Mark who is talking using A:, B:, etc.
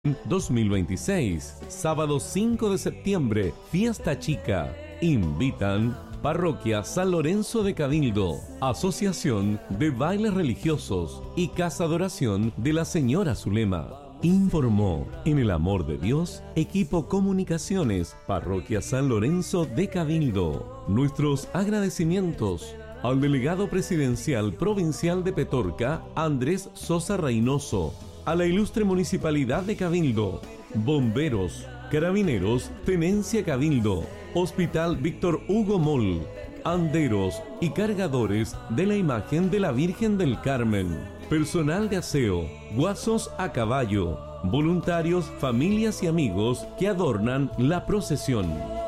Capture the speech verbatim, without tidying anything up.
A: dos mil veintiséis, sábado cinco de septiembre, fiesta chica. Invitan Parroquia San Lorenzo de Cabildo, Asociación de Bailes Religiosos y Casa de Oración de la Señora Zulema. Informó en el amor de Dios, Equipo Comunicaciones, Parroquia San Lorenzo de Cabildo. Nuestros agradecimientos al delegado presidencial provincial de Petorca, Andrés Sosa Reynoso, a la ilustre Municipalidad de Cabildo, Bomberos, Carabineros, Tenencia Cabildo, Hospital Víctor Hugo Moll, Anderos y cargadores de la imagen de la Virgen del Carmen, personal de aseo, guasos a caballo, voluntarios, familias y amigos que adornan la procesión.